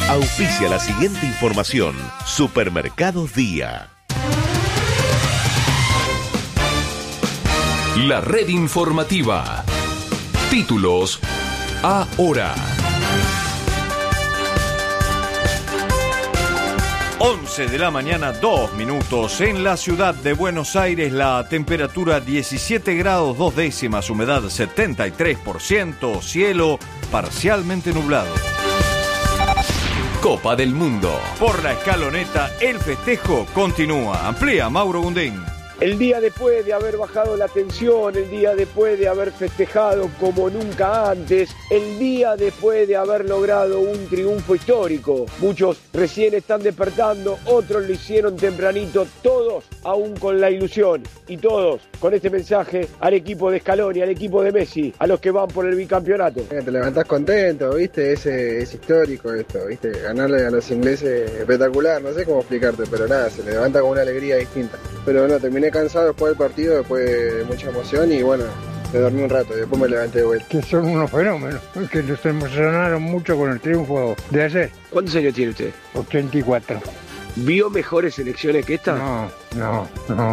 Auspicia la siguiente información. Supermercados Día. La red informativa. Títulos ahora. 11 de la mañana, 2 minutos. En la ciudad de Buenos Aires, la temperatura 17 grados 2 décimas, humedad 73%, cielo parcialmente nublado. Copa del Mundo. Por la escaloneta, el festejo continúa. Amplía Mauro Gundín. El día después de haber bajado la tensión, el día después de haber festejado como nunca antes, el día después de haber logrado un triunfo histórico. Muchos recién están despertando, otros lo hicieron tempranito, todos aún con la ilusión y todos con este mensaje al equipo de Scaloni, al equipo de Messi, a los que van por el bicampeonato. Te levantás contento, ¿viste? Es histórico esto, ¿viste? Ganarle a los ingleses espectacular, no sé cómo explicarte, pero nada, se levanta con una alegría distinta. Pero no, terminé cansado después del partido, después de mucha emoción y bueno, me dormí un rato y después me levanté de vuelta. Que son unos fenómenos, que nos emocionaron mucho con el triunfo de ayer. ¿Cuántos años tiene usted? 84. ¿Vio mejores selecciones que esta? No.